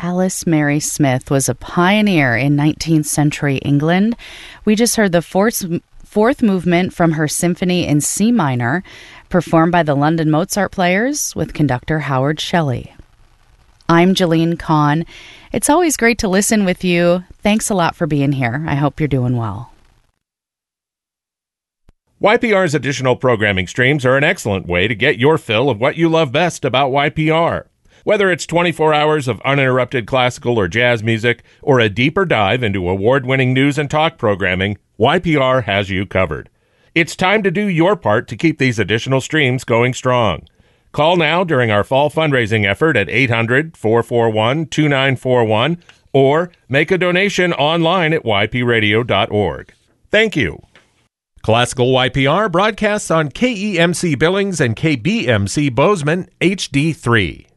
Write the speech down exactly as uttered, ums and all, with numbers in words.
Alice Mary Smith was a pioneer in nineteenth century England. We just heard the fourth, fourth movement from her symphony in C minor, performed by the London Mozart Players with conductor Howard Shelley. I'm Jeline Kahn. It's always great to listen with you. Thanks a lot for being here. I hope you're doing well. Y P R's additional programming streams are an excellent way to get your fill of what you love best about Y P R. Whether it's twenty-four hours of uninterrupted classical or jazz music, or a deeper dive into award-winning news and talk programming, Y P R has you covered. It's time to do your part to keep these additional streams going strong. Call now during our fall fundraising effort at eight hundred, four four one, two nine four one or make a donation online at y p radio dot org. Thank you. Classical Y P R broadcasts on K E M C Billings and K B M C Bozeman H D three.